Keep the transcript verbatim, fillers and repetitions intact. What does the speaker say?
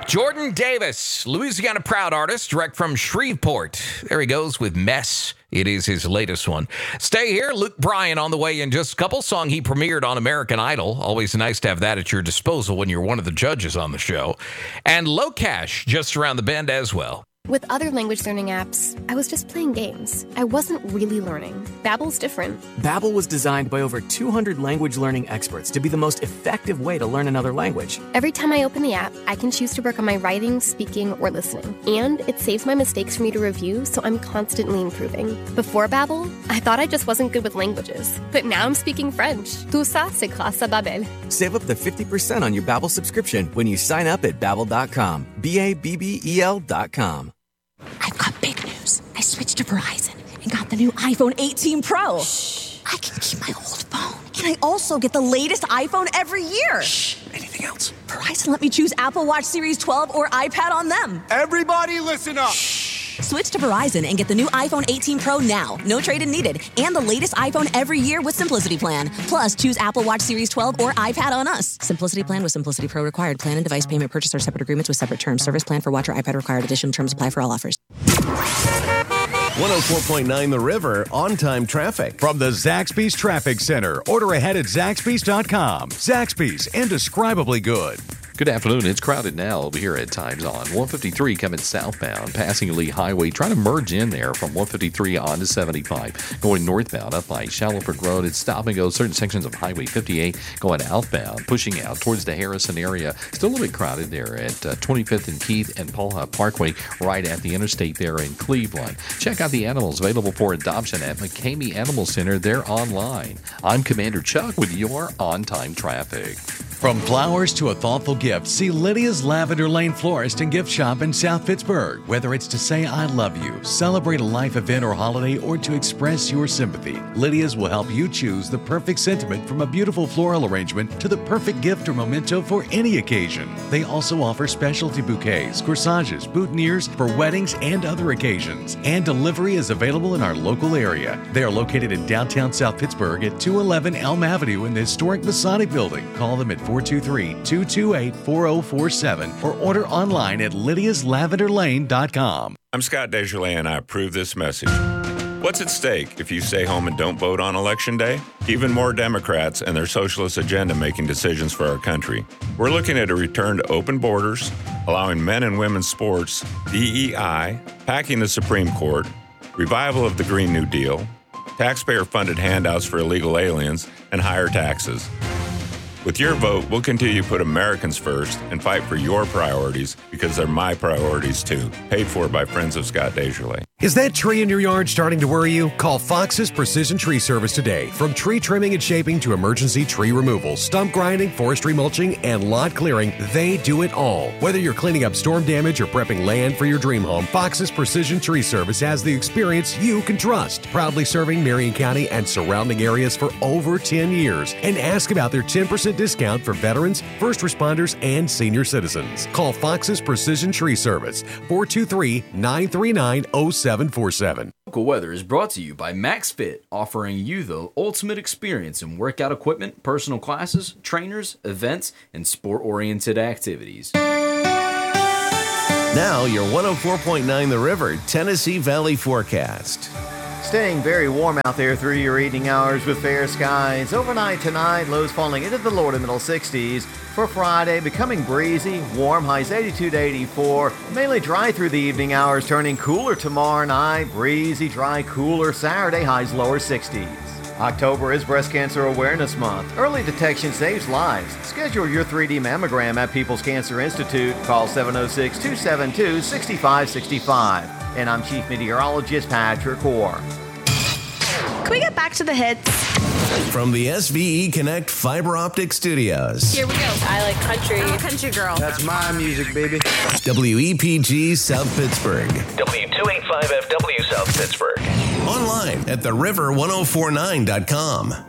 Jordan Davis, Louisiana Proud artist, direct from Shreveport. There he goes with Mess. It is his latest one. Stay here. Luke Bryan on the way in just a couple. Song he premiered on American Idol. Always nice to have that at your disposal when you're one of the judges on the show. And Locash just around the bend as well. With other language learning apps, I was just playing games. I wasn't really learning. Babbel's different. Babbel was designed by over two hundred language learning experts to be the most effective way to learn another language. Every time I open the app, I can choose to work on my writing, speaking, or listening. And it saves my mistakes for me to review, so I'm constantly improving. Before Babbel, I thought I just wasn't good with languages. But now I'm speaking French. Tout ça, c'est grâce à Babbel. Save up to fifty percent on your Babbel subscription when you sign up at Babbel dot com. B A B B E L dot com. I've got big news. I switched to Verizon and got the new iPhone eighteen Pro. Shh. I can keep my old phone. And I also get the latest iPhone every year. Shh. Anything else? Verizon let me choose Apple Watch Series twelve or iPad on them. Everybody listen up. Shh. Switch to Verizon and get the new iPhone eighteen Pro now. No trade-in needed. And the latest iPhone every year with Simplicity Plan. Plus, choose Apple Watch Series twelve or iPad on us. Simplicity Plan with Simplicity Pro required. Plan and device payment purchase or separate agreements with separate terms. Service plan for watch or iPad required. Additional terms apply for all offers. one oh four point nine The River, on-time traffic. From the Zaxby's Traffic Center. Order ahead at Zaxby's dot com. Zaxby's, indescribably good. Good afternoon. It's crowded now over here at times on one fifty-three coming southbound, passing Lee Highway, trying to merge in there from one fifty-three on to seventy-five. Going northbound up by Shallowford Road, it's stop and go. Certain sections of Highway fifty-eight going outbound, pushing out towards the Harrison area. Still a little bit crowded there at uh, twenty-fifth and Keith and Paul Huff Parkway, right at the interstate there in Cleveland. Check out the animals available for adoption at McCamey Animal Center. They're online. I'm Commander Chuck with your on-time traffic. From flowers to a thoughtful gift, see Lydia's Lavender Lane Florist and Gift Shop in South Pittsburgh. Whether it's to say I love you, celebrate a life event or holiday, or to express your sympathy, Lydia's will help you choose the perfect sentiment, from a beautiful floral arrangement to the perfect gift or memento for any occasion. They also offer specialty bouquets, corsages, boutonnieres for weddings and other occasions. And delivery is available in our local area. They are located in downtown South Pittsburgh at two eleven Elm Avenue in the historic Masonic Building. Call them at four two three, two two eight, four oh four seven or order online at lydias lavender lane dot com. I'm Scott Desjardins, and I approve this message. What's at stake if you stay home and don't vote on Election Day? Even more Democrats and their socialist agenda making decisions for our country. We're looking at a return to open borders, allowing men and women's sports, D E I, packing the Supreme Court, revival of the Green New Deal, taxpayer-funded handouts for illegal aliens, and higher taxes. With your vote, we'll continue to put Americans first and fight for your priorities, because they're my priorities too. Paid for by Friends of Scott Desjardins. Is that tree in your yard starting to worry you? Call Fox's Precision Tree Service today. From tree trimming and shaping to emergency tree removal, stump grinding, forestry mulching, and lot clearing, they do it all. Whether you're cleaning up storm damage or prepping land for your dream home, Fox's Precision Tree Service has the experience you can trust. Proudly serving Marion County and surrounding areas for over ten years. And ask about their ten percent discount for veterans, first responders, and senior citizens. Call Fox's Precision Tree Service, four two three, nine three nine, oh seven four seven. Local weather is brought to you by MaxFit, offering you the ultimate experience in workout equipment, personal classes, trainers, events, and sport-oriented activities. Now your one oh four point nine The River, Tennessee Valley forecast. Staying very warm out there through your evening hours with fair skies. Overnight tonight, lows falling into the lower to middle sixties. For Friday, becoming breezy, warm, highs eighty-two to eighty-four. Mainly dry through the evening hours, turning cooler tomorrow night. Breezy, dry, cooler Saturday, highs lower sixties. October is Breast Cancer Awareness Month. Early detection saves lives. Schedule your three D mammogram at People's Cancer Institute. Call seven oh six, two seven two, six five six five. And I'm Chief Meteorologist Patrick Orr. Can we get back to the hits? From the S V E Connect Fiber Optic Studios. Here we go. I like country. I'm a country girl. That's my music, baby. W E P G South Pittsburgh. W two eighty-five F W South Pittsburgh. Online at the river ten forty-nine dot com.